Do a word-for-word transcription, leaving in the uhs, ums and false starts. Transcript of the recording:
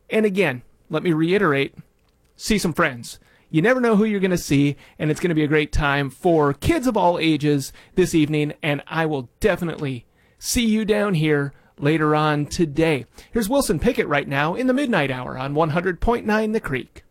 And again, let me reiterate, see some friends. You never know who you're going to see, and it's going to be a great time for kids of all ages this evening, and I will definitely see you down here later on today. Here's Wilson Pickett right now in the Midnight Hour on one hundred point nine The Creek.